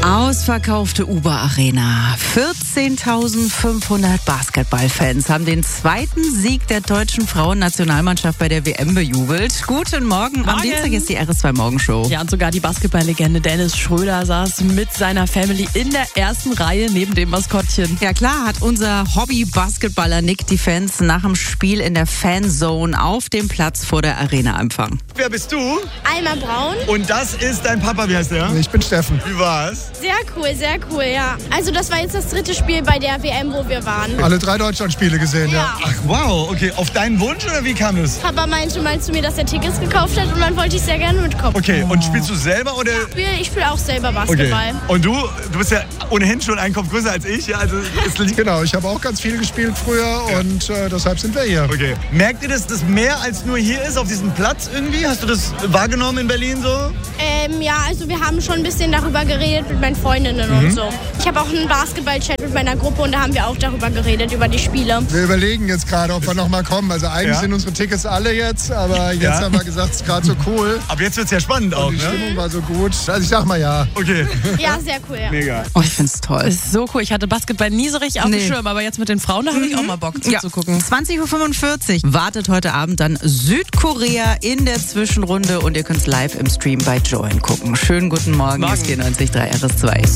Ausverkaufte Uber-Arena. 14.500 Basketballfans haben den zweiten Sieg der deutschen Frauennationalmannschaft bei der WM bejubelt. Guten Morgen. Am Dienstag ist die RS2 Morgenshow. Ja, und sogar die Basketballlegende Dennis Schröder saß mit seiner Family in der ersten Reihe neben dem Maskottchen. Ja klar, hat unser Hobby-Basketballer Nick die Fans nach dem Spiel in der Fanzone auf dem Platz vor der Arena empfangen. Wer bist du? Alma Braun. Und das ist dein Papa, wie heißt der? Ich bin Steffen. Wie war's? Sehr cool, ja. Also das war jetzt das dritte Spiel bei der WM, wo wir waren. Alle 3 Deutschlandspiele gesehen, ja. Ach wow, okay. Auf deinen Wunsch oder wie kam es? Papa meinte mal zu mir, dass er Tickets gekauft hat und dann wollte ich sehr gerne mitkommen. Okay, und spielst du selber oder? Ich spiele auch selber Okay. Basketball. Und du bist ja ohnehin schon einen Kopf größer als ich. Ja, also es liegt. Genau, ich habe auch ganz viel gespielt früher und deshalb sind wir hier. Okay. Merkt ihr, dass das mehr als nur hier ist, auf diesem Platz irgendwie? Hast du das wahrgenommen in Berlin so? Ja, also wir haben schon ein bisschen darüber geredet mit meinen Freundinnen und so. Ich habe auch einen Basketball-Chat mit meiner Gruppe und da haben wir auch darüber geredet, über die Spiele. Wir überlegen jetzt gerade, ob wir noch mal kommen. Also eigentlich sind unsere Tickets alle jetzt, aber jetzt haben wir gesagt, es ist gerade so cool. Aber jetzt wird's ja spannend auch, Die ne? Stimmung war so gut. Also ich sag mal ja. Okay. Ja, sehr cool, ja. Mega. Oh, ich find's toll. Das ist so cool. Ich hatte Basketball nie so richtig auf dem Schirm, aber jetzt mit den Frauen, da habe ich auch mal Bock zuzugucken. 20.45 Uhr wartet heute Abend dann Südkorea in der Zwischenrunde und ihr könnt es live im Stream bei Join gucken. Schönen guten Morgen, hier ist 94.3 RS2.